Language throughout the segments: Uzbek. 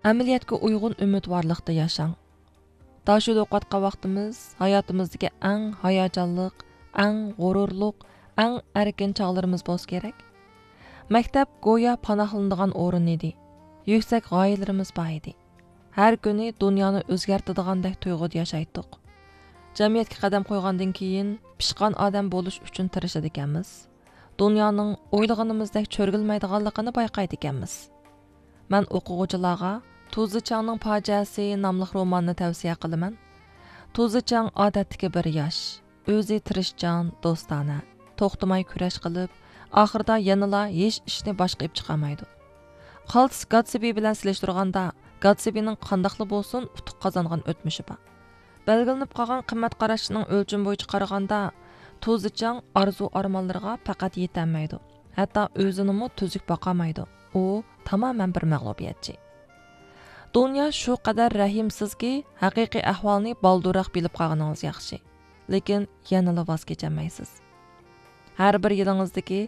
Əməliyyatga uyğun ümidvarlıqda yaşang. Daşıda oqatqa vaqtimiz hayotimizdagi eng hayajonliq, eng g'ururliq, eng erkin chog'larimiz bo'lsa kerak. Maktab go'yo panohlanadigan o'rin edi. Yuksak g'oyalarimiz bor edi. Har kuni dunyoni o'zgartirdigandek tuyg'uda yashaydik. Jamiyatga qadam qo'ygandan keyin pishqon odam bo'lish uchun tirishadi ekanmiz. Dunyoning o'ylaganimizdek cho'rgilmaydiganligini bayqaydi ekanmiz. Men o'quvchilarga Tuzichangning fojiasi nomli romanni tavsiya qilaman. Tuzichang odatdagi bir yosh, o'zi tirishchan, do'stona, to'xtamay kurash qilib, oxirida yanala hech ishni boshqa ib chiqamaydi. Qaltis Gatsby bilan silishtirganda, Gatsbyning qandaqli bo'lsin, utuq qozongan o'tmishi bor. Belgilanib qolgan qimmat qarashining o'lcham bo'yicha qaraganda, Tuzichang arzu-armonlarga faqat yetolmaydi. Hatto o'zini tuzuk boqamaydi. U tamoman bir mag'lubiyatchi. Dünya shu qadar rahimsizki, haqiqiy ahvolni balduroq bilib qolganingiz yaxshi. Lekin yanada voz kecholmaysiz. Har bir yilingizdagi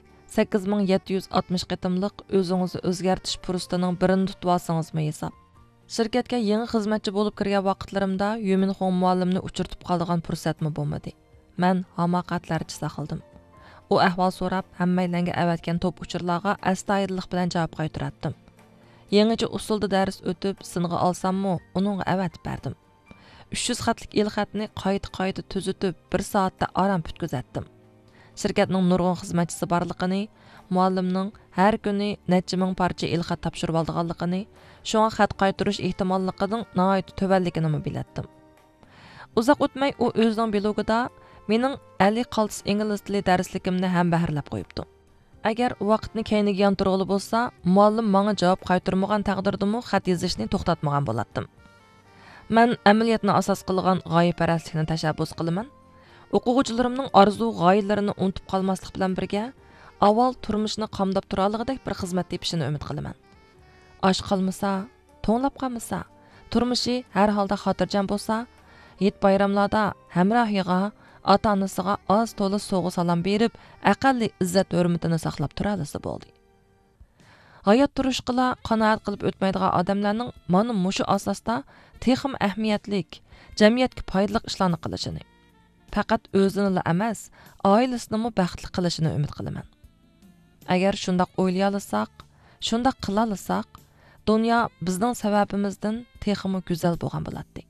8760 qitimliq o'zingizni o'zgartirish fursatining birini tutib olsangizmi hisob. Shirkatga yangi xizmatchi bo'lib kirgan vaqtlarimda Yumin Xon muallimni uchirtib qoldigan fursatmi bo'lmadi. Men hamoqatlarcha saqildim. U ahvol so'rab, hammalarga avatgan top uchurlarga astoydillik bilan javob qaytaratdim. Yangicha usulda dars o'tib, singa olsammi, uningga avatib berdim. 300 xatlik il-xatni qayta tuzitib, 1 soatda orom putkazatdim. Shirkatning nurg'un xizmatchisi borligini, muallimning har kuni necha ming parcha il-xat topshirib olganligini, shunga xat qaytarish ehtimolligining nihoyat tubanligini bilatdim. Uzoq o'tmay u o'zining blogida mening Ali qaltis ingliz tili darsligimni ham bahrlab qo'yibdi. Agar vaqtni keyniga yantirg'ili bo'lsa, muallim menga javob qaytarmagan taqdirdimi xat yozishni to'xtatmagan bo'lardim. Men amaliyotni asos qilgan g'oyaparastlikni tashabbus qilaman. O'quvchilarimning orzu-g'oyalarini unutib qolmaslik bilan birga, avval turmushni qamdab turarligidek bir xizmat tepishini umid qilaman. Osh qolmasa, to'nglab qolmasa, turmushi har holda xotirjam bo'lsa, yet bayramlarda hamrohiga, ota-onasiga oz to'la sovg'a salom berib, aqalli izzat hurmatini saqlab turalisi bo'ldi. Hayot turishqila qanoat qilib o'tmaydigan odamlarning mana mushu asosda texim ahamiyatlik, jamiyatga foydali ishlarni qilishini, faqat o'zini emas, oilasini baxtli qilishini umid qilaman. Agar shundoq o'ylay olsak, shundoq qila olsak, dunyo bizning sababimizdan texim go'zal bo'lgan bo'ladi.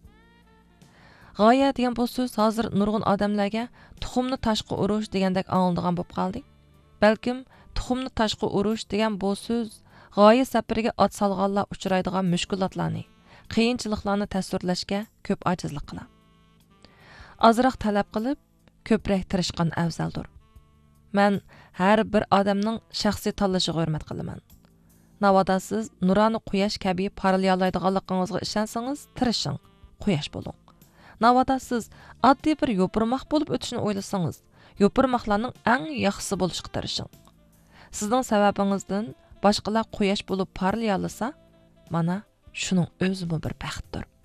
G'oya degan bu so'z hozir nurg'un odamlarga tuxumni tashqi urush degandek angladigan bo'lib qoldi. Balkim tuxumni tashqi urush degan bu so'z g'oya safariga ot solganlar uchraydigan mushkulotlarni, qiyinchiliklarni tasvirlashga ko'p ojizlik qiladi. Azroq talab qilib, ko'proq tirishgan afzaldir. Men har bir odamning shaxsiy tanlashiga hurmat qilaman. Navoda siz nurani quyosh kabi parlay oladiganligingizga ishonsangiz, tirishing, quyosh bo'ling. Navoda siz oddiy bir yo'pirmoq bo'lib o'tishni o'ylasangiz, yo'pirmoqlarning eng yaxshisi bo'lishga tirishing. Sizning sababingizdan boshqalar quyosh bo'lib parlay olsa, mana shuning o'zi bir baxtdir.